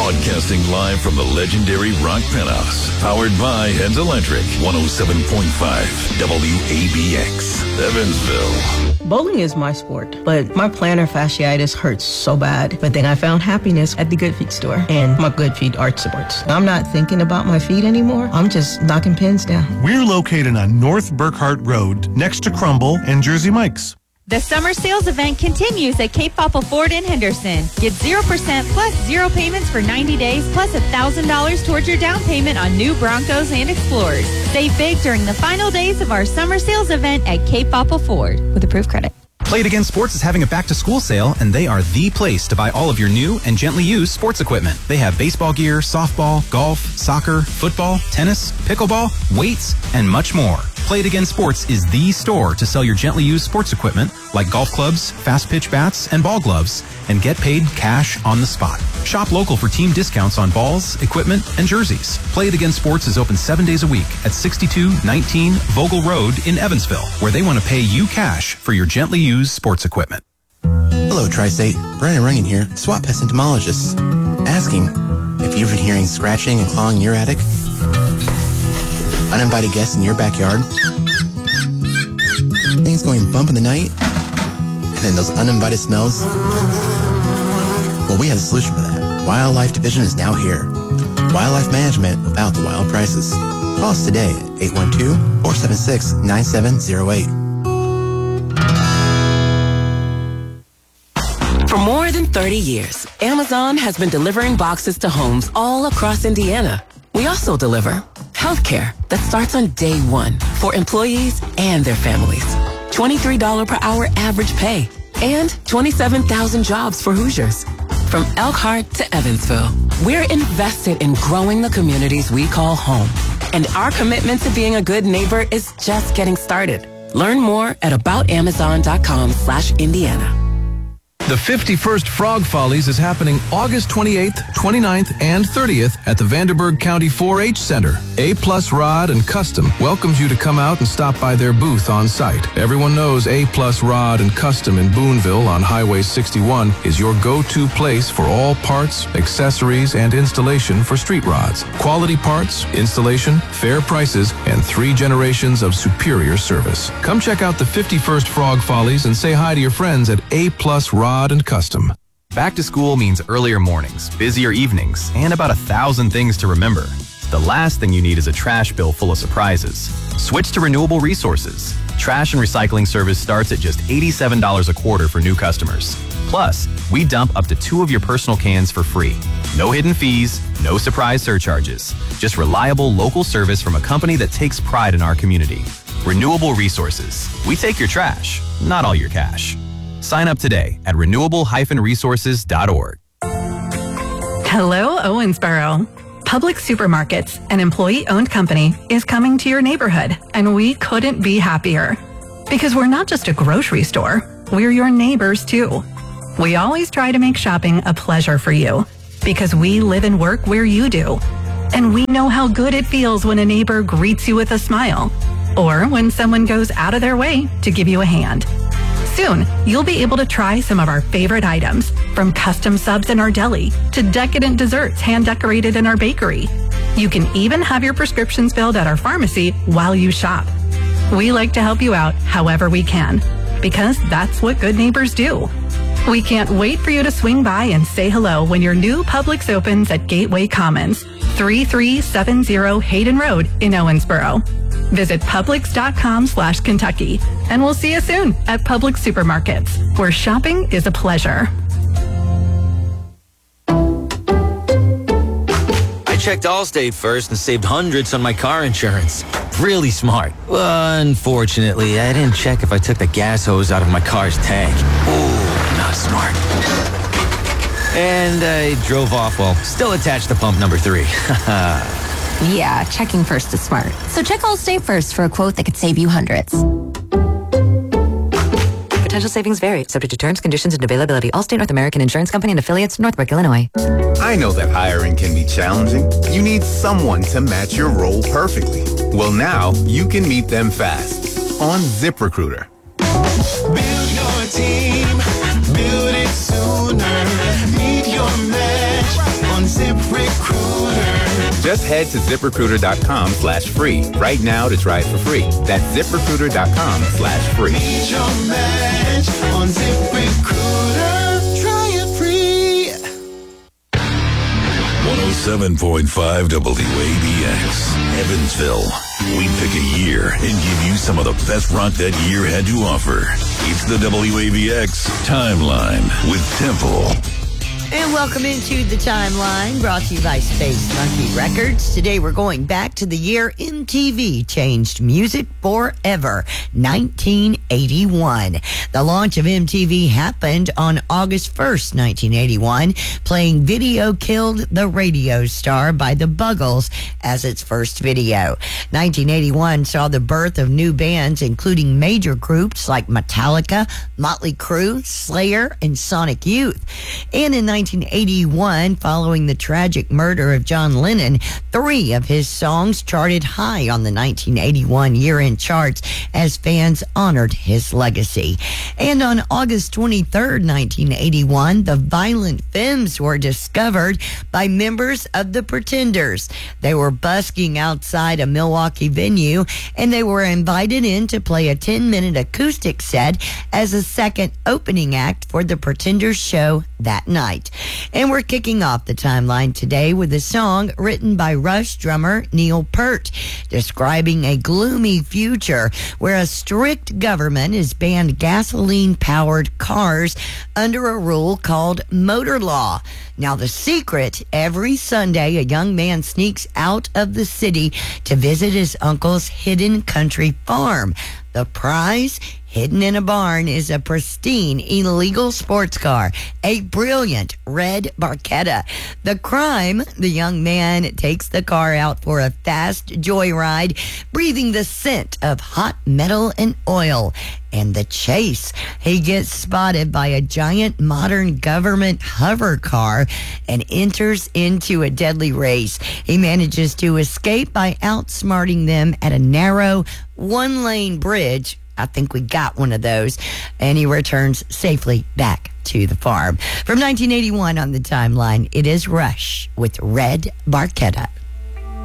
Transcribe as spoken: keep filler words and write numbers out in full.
Broadcasting live from the legendary Rock Penthouse. Powered by Heads Electric. one oh seven point five W A B X. Evansville. Bowling is my sport, but my plantar fasciitis hurts so bad. But then I found happiness at the Good Feet store and my Good Feet arch supports. I'm not thinking about my feet anymore. I'm just knocking pins down. We're located on North Burkhart Road, next to Crumble and Jersey Mike's. The summer sales event continues at Cape Popple Ford in Henderson. Get zero percent plus zero payments for ninety days plus one thousand dollars towards your down payment on new Broncos and Explorers. Save big during the final days of our summer sales event at Cape Popple Ford with approved credit. Play It Again Sports is having a back-to-school sale, and they are the place to buy all of your new and gently used sports equipment. They have baseball gear, softball, golf, soccer, football, tennis, pickleball, weights, and much more. Play It Again Sports is the store to sell your gently used sports equipment like golf clubs, fast pitch bats, and ball gloves, and get paid cash on the spot. Shop local for team discounts on balls, equipment, and jerseys. Play It Again Sports is open seven days a week at sixty-two nineteen Vogel Road in Evansville, where they want to pay you cash for your gently used sports equipment. Hello, Tri-State. Brandon Runyon here, SWAT Pest Entomologist. Asking if you've been hearing scratching and clawing in your attic, uninvited guests in your backyard, things going bump in the night, and then those uninvited smells. Well, we have a solution for that. Wildlife Division is now here. Wildlife management without the wild prices. Call us today at eight one two, four seven six, nine seven zero eight. For more than thirty years, Amazon has been delivering boxes to homes all across Indiana. We also deliver healthcare that starts on day one for employees and their families. twenty-three dollars per hour average pay and twenty-seven thousand jobs for Hoosiers. From Elkhart to Evansville, we're invested in growing the communities we call home. And our commitment to being a good neighbor is just getting started. Learn more at aboutamazon.com slash Indiana. The fifty-first Frog Follies is happening August twenty-eighth, twenty-ninth, and thirtieth at the Vanderburgh County four H Center. A Plus Rod and Custom welcomes you to come out and stop by their booth on site. Everyone knows A Plus Rod and Custom in Boonville on Highway sixty-one is your go-to place for all parts, accessories, and installation for street rods. Quality parts, installation, fair prices, and three generations of superior service. Come check out the fifty-first Frog Follies and say hi to your friends at A Plus Rod and Custom. Back to school means earlier mornings, busier evenings, and about a thousand things to remember. The last thing you need is a trash bill full of surprises. Switch to Renewable Resources. Trash and recycling service starts at just eighty-seven dollars a quarter for new customers. Plus, we dump up to two of your personal cans for free. No hidden fees, no surprise surcharges. Just reliable local service from a company that takes pride in our community. Renewable Resources. We take your trash, not all your cash. Sign up today at renewable dash resources dot org. Hello, Owensboro. Public Supermarkets, an employee-owned company, is coming to your neighborhood, and we couldn't be happier. Because we're not just a grocery store, we're your neighbors too. We always try to make shopping a pleasure for you, because we live and work where you do. And we know how good it feels when a neighbor greets you with a smile, or when someone goes out of their way to give you a hand. Soon, you'll be able to try some of our favorite items, from custom subs in our deli to decadent desserts hand-decorated in our bakery. You can even have your prescriptions filled at our pharmacy while you shop. We like to help you out however we can, because that's what good neighbors do. We can't wait for you to swing by and say hello when your new Publix opens at Gateway Commons, thirty-three seventy Hayden Road in Owensboro. Visit Publix.com slash Kentucky, and we'll see you soon at Publix Supermarkets, where shopping is a pleasure. I checked Allstate first and saved hundreds on my car insurance. Really smart. Unfortunately, I didn't check if I took the gas hose out of my car's tank. Ooh, not smart. And I drove off while still attached to pump number three. Yeah, checking first is smart. So check Allstate first for a quote that could save you hundreds. Potential savings vary, subject to terms, conditions, and availability. Allstate North American Insurance Company and affiliates, Northbrook, Illinois. I know that hiring can be challenging. You need someone to match your role perfectly. Well, now you can meet them fast on ZipRecruiter. Build your team, build it sooner. Meet your match on ZipRecruiter. Just head to ZipRecruiter.com slash free right now to try it for free. That's ZipRecruiter.com slash free. Meet your match on ZipRecruiter. Try it free. one oh seven point five W A B X, Evansville. We pick a year and give you some of the best rock that year had to offer. It's the W A B X Timeline with Temple. And welcome into the Timeline, brought to you by Space Monkey Records. Today we're going back to the year M T V changed music forever, nineteen eighty-one. The launch of M T V happened on August first, nineteen eighty-one, playing Video Killed the Radio Star by the Buggles as its first video. nineteen eighty-one saw the birth of new bands, including major groups like Metallica, Motley Crue, Slayer, and Sonic Youth. And in nineteen eighty-one, following the tragic murder of John Lennon, three of his songs charted high on the nineteen eighty-one year-end charts as fans honored his legacy. And on August twenty-third, nineteen eighty-one, the Violent Femmes were discovered by members of the Pretenders. They were busking outside a Milwaukee venue, and they were invited in to play a ten-minute acoustic set as a second opening act for the Pretenders show that night. And we're kicking off the Timeline today with a song written by Rush drummer Neil Peart, describing a gloomy future where a strict government has banned gasoline-powered cars under a rule called motor law. Now, the secret, every Sunday, a young man sneaks out of the city to visit his uncle's hidden country farm. The prize, hidden in a barn, is a pristine illegal sports car, a brilliant red Barchetta. The crime, the young man takes the car out for a fast joyride, breathing the scent of hot metal and oil. And the chase, he gets spotted by a giant modern government hover car and enters into a deadly race. He manages to escape by outsmarting them at a narrow one-lane bridge. I think we got one of those. And he returns safely back to the farm. From nineteen eighty-one on the Timeline, it is Rush with Red Barchetta.